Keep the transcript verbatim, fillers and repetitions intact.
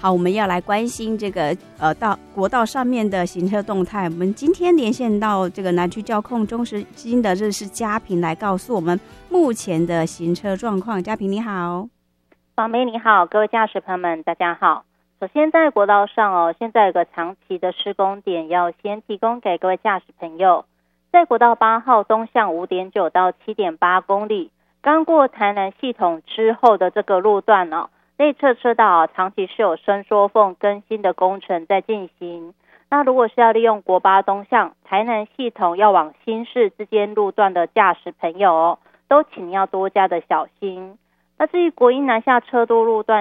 好，我们要来关心这个呃到国道上面的行车动态。我们今天连线到这个南区交控中时新的认识嘉平来告诉我们目前的行车状况。嘉平你好。 王梅你好，各位驾驶朋友们大家好。首先在国道上哦，现在有个长期的施工点要先提供给各位驾驶朋友。在国道八号东向 五点九 到 七点八 公里，刚过台南系统之后的这个路段哦，内侧车道啊，长期是有伸缩缝更新的工程在进行。那如果是要利用国八东向台南系统要往新市之间路段的驾驶朋友哦，都请要多加的小心。那至于国一南下车多路段